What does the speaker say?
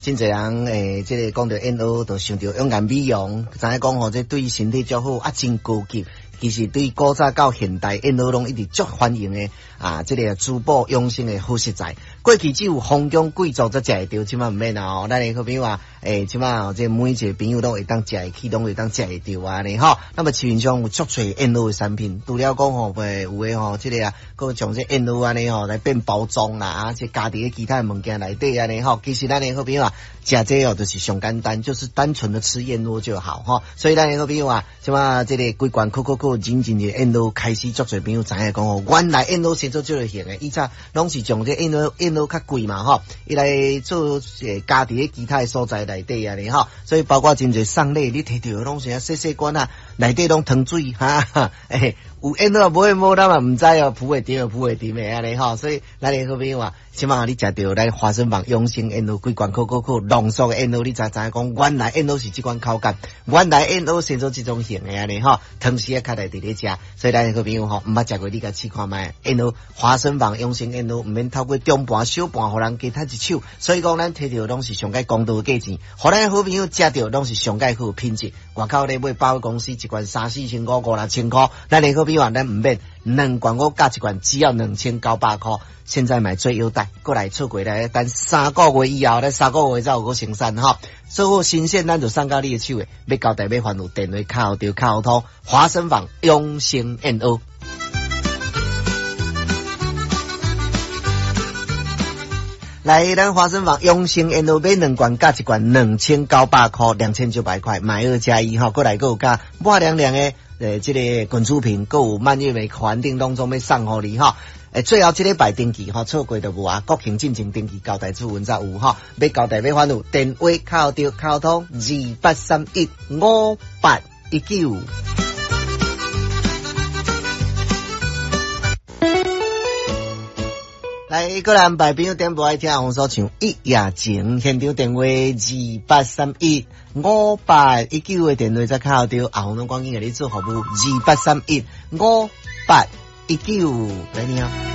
真侪人这个讲到 NO 就想到勇敢美容，知影讲这对身体较好啊，真高级。其实对古早到现代 NO 拢一直足欢迎的这个珠宝养生的好食材。过去只有封疆贵族才食会到，即摆毋免啦哦。咱好比如话，即摆这每一个朋友都会当食会起，拢会当食会到啊呢吼。那么市面上有足侪 NO 的产品，除了讲有诶吼，这个佮将这 NO 安尼吼来变包装啦，这加伫其他物件内底安尼吼。其实咱好比如话，食这就是上简单，就是单纯的吃燕窝就好吼。所以咱好比如话，即摆这个规罐扣认真的 NO 开始足侪朋友知影讲哦，原来 NO是做这个型的，以前拢是将这 NO 较贵嘛吼，伊来做加伫其他的所在内底啊哩吼，所以包括真侪送礼，你摕到拢是细罐啊，内底拢糖水哈，有 NO 无咱嘛毋知哦，铺会甜的安尼吼，所以咱好比话，起码你食到咱花生坊养生 NO 规罐扣浓缩的 NO， 你知影讲原来 NO 是即款口感，原来 NO是做即种型的安尼吼，糖时啊较来伫咧食，所以咱好朋友吼，毋捌食过你甲试看卖 NO 花生坊养生 NO， 毋免透过中盘小盘互人加趁一手，所以讲咱摕到拢是上界公道价钱，互咱好朋友食到拢是上界好品质。外口咧买百货公司一罐3、4千块、5、6千块，咱好比话咱毋免2罐5加一罐只要2900块。现在买最优待，过来错过来等3个月以后，咱3个月才有个生产哈。做好新鲜，咱就送到你的手诶。要交代要烦恼，电话靠着靠通，华生坊养生 NO。来，咱华生坊养生 NO 买2罐加一罐2900块，2900块，买2加1哈。过来，还有加抹亮亮的这个滚珠瓶，还有蔓越莓环境当中要送互你哈。最后这礼拜登记错过就无啊，国庆进前登记交代主文才有哈。要交代要烦恼，电话靠着靠通28315819。来，个人排朋友点播爱听红所唱一夜情，现场电话28315819的电话再靠着红龙光景给你做服务28315819，来你好。